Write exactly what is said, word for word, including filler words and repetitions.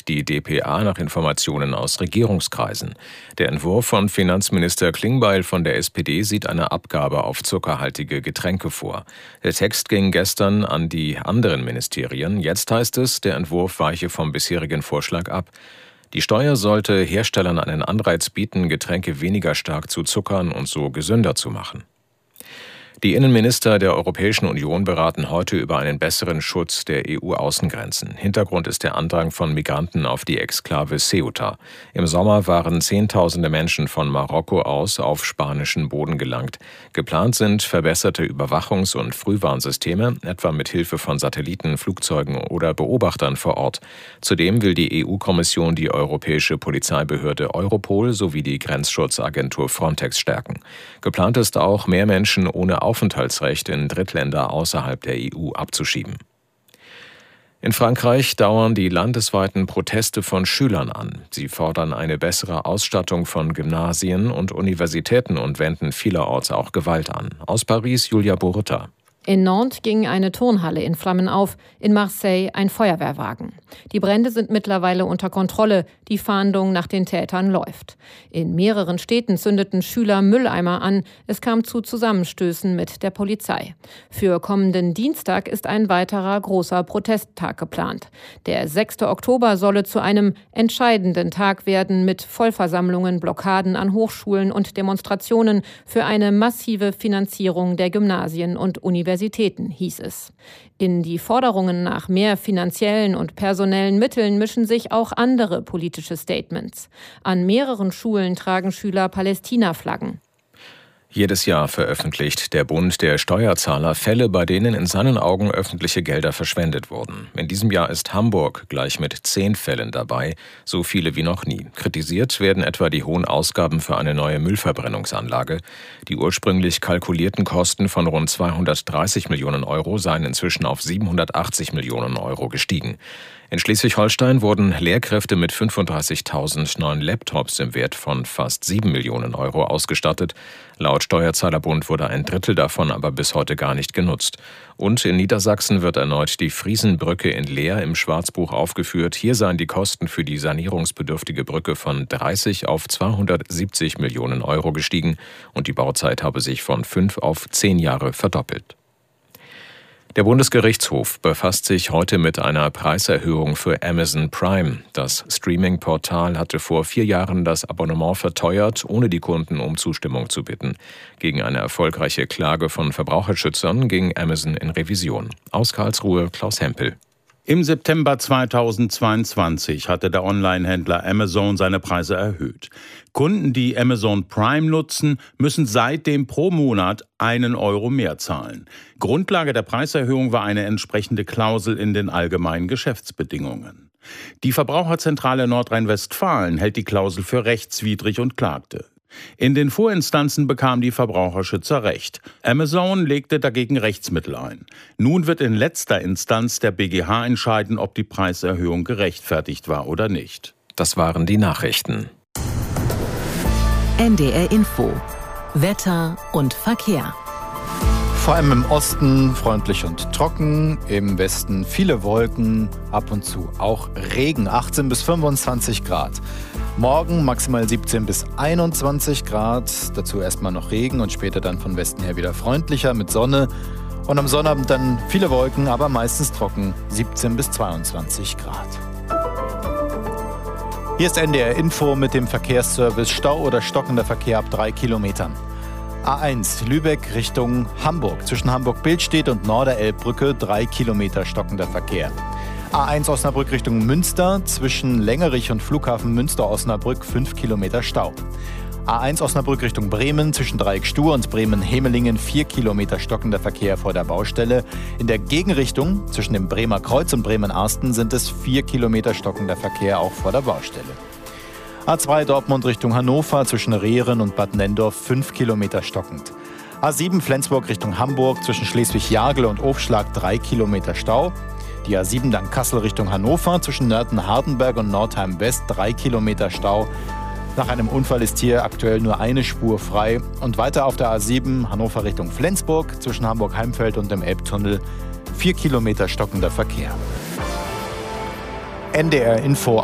fragt die d p a nach Informationen aus Regierungskreisen. Der Entwurf von Finanzminister Klingbeil von der S p D sieht eine Abgabe auf zuckerhaltige Getränke vor. Der Text ging gestern an die anderen Ministerien. Jetzt heißt es, der Entwurf weiche vom bisherigen Vorschlag ab. Die Steuer sollte Herstellern einen Anreiz bieten, Getränke weniger stark zu zuckern und so gesünder zu machen. Die Innenminister der Europäischen Union beraten heute über einen besseren Schutz der E U-Außengrenzen. Hintergrund ist der Andrang von Migranten auf die Exklave Ceuta. Im Sommer waren Zehntausende Menschen von Marokko aus auf spanischen Boden gelangt. Geplant sind verbesserte Überwachungs- und Frühwarnsysteme, etwa mit Hilfe von Satelliten, Flugzeugen oder Beobachtern vor Ort. Zudem will die E U-Kommission die europäische Polizeibehörde Europol sowie die Grenzschutzagentur Frontex stärken. Geplant ist auch, mehr Menschen ohne Aufenthaltsrecht in Drittländer außerhalb der E U abzuschieben. In Frankreich dauern die landesweiten Proteste von Schülern an. Sie fordern eine bessere Ausstattung von Gymnasien und Universitäten und wenden vielerorts auch Gewalt an. Aus Paris Julia Borutta. In Nantes ging eine Turnhalle in Flammen auf, in Marseille ein Feuerwehrwagen. Die Brände sind mittlerweile unter Kontrolle, die Fahndung nach den Tätern läuft. In mehreren Städten zündeten Schüler Mülleimer an, es kam zu Zusammenstößen mit der Polizei. Für kommenden Dienstag ist ein weiterer großer Protesttag geplant. Der sechster Oktober solle zu einem entscheidenden Tag werden mit Vollversammlungen, Blockaden an Hochschulen und Demonstrationen für eine massive Finanzierung der Gymnasien und Universitäten. Universitäten, hieß es. In die Forderungen nach mehr finanziellen und personellen Mitteln mischen sich auch andere politische Statements. An mehreren Schulen tragen Schüler Palästina-Flaggen. Jedes Jahr veröffentlicht der Bund der Steuerzahler Fälle, bei denen in seinen Augen öffentliche Gelder verschwendet wurden. In diesem Jahr ist Hamburg gleich mit zehn Fällen dabei, so viele wie noch nie. Kritisiert werden etwa die hohen Ausgaben für eine neue Müllverbrennungsanlage. Die ursprünglich kalkulierten Kosten von rund zweihundertdreißig Millionen Euro seien inzwischen auf siebenhundertachtzig Millionen Euro gestiegen. In Schleswig-Holstein wurden Lehrkräfte mit fünfunddreißigtausend neuen Laptops im Wert von fast sieben Millionen Euro ausgestattet. Laut Steuerzahlerbund wurde ein Drittel davon aber bis heute gar nicht genutzt. Und in Niedersachsen wird erneut die Friesenbrücke in Leer im Schwarzbuch aufgeführt. Hier seien die Kosten für die sanierungsbedürftige Brücke von dreißig auf zweihundertsiebzig Millionen Euro gestiegen und die Bauzeit habe sich von fünf auf zehn Jahre verdoppelt. Der Bundesgerichtshof befasst sich heute mit einer Preiserhöhung für Amazon Prime. Das Streaming-Portal hatte vor vier Jahren das Abonnement verteuert, ohne die Kunden um Zustimmung zu bitten. Gegen eine erfolgreiche Klage von Verbraucherschützern ging Amazon in Revision. Aus Karlsruhe Klaus Hempel. Im September zweitausendzweiundzwanzig hatte der Onlinehändler Amazon seine Preise erhöht. Kunden, die Amazon Prime nutzen, müssen seitdem pro Monat einen Euro mehr zahlen. Grundlage der Preiserhöhung war eine entsprechende Klausel in den allgemeinen Geschäftsbedingungen. Die Verbraucherzentrale Nordrhein-Westfalen hält die Klausel für rechtswidrig und klagte. In den Vorinstanzen bekamen die Verbraucherschützer Recht. Amazon legte dagegen Rechtsmittel ein. Nun wird in letzter Instanz der B G H entscheiden, ob die Preiserhöhung gerechtfertigt war oder nicht. Das waren die Nachrichten. N D R Info. Wetter und Verkehr. Vor allem im Osten freundlich und trocken, im Westen viele Wolken, ab und zu auch Regen, achtzehn bis fünfundzwanzig Grad. Morgen maximal siebzehn bis einundzwanzig Grad, dazu erstmal noch Regen und später dann von Westen her wieder freundlicher mit Sonne. Und am Sonnabend dann viele Wolken, aber meistens trocken, siebzehn bis zweiundzwanzig Grad. Hier ist N D R Info mit dem Verkehrsservice. Stau oder stockender Verkehr ab drei Kilometern. A eins Lübeck Richtung Hamburg. Zwischen Hamburg-Billstedt und Norderelbbrücke drei Kilometer stockender Verkehr. A eins Osnabrück Richtung Münster. Zwischen Längerich und Flughafen Münster-Osnabrück fünf Kilometer Stau. A eins Osnabrück Richtung Bremen. Zwischen Dreieck-Stuhr und Bremen-Hemelingen vier Kilometer stockender Verkehr vor der Baustelle. In der Gegenrichtung zwischen dem Bremer Kreuz und Bremen-Arsten sind es vier Kilometer stockender Verkehr auch vor der Baustelle. A zwei Dortmund Richtung Hannover, zwischen Rehren und Bad Nendorf fünf Kilometer stockend. A sieben Flensburg Richtung Hamburg, zwischen Schleswig-Jagel und Ofschlag drei Kilometer Stau. Die A sieben dann Kassel Richtung Hannover, zwischen Nörten-Hardenberg und Nordheim West drei Kilometer Stau. Nach einem Unfall ist hier aktuell nur eine Spur frei. Und weiter auf der A sieben Hannover Richtung Flensburg, zwischen Hamburg-Heimfeld und dem Elbtunnel vier Kilometer stockender Verkehr. N D R Info